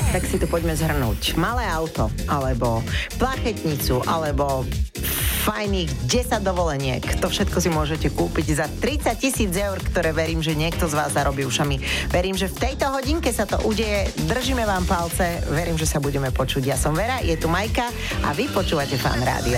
Tak si to poďme zhrnúť. Malé auto, alebo plachetnicu, alebo fajných 10 dovoleniek. To všetko si môžete kúpiť za 30 000 eur, ktoré verím, že niekto z vás zarobí ušami. Verím, že v tejto hodinke sa to udeje. Držíme vám palce. Verím, že sa budeme počuť. Ja som Vera, je tu Majka a vy počúvate Fan Rádio.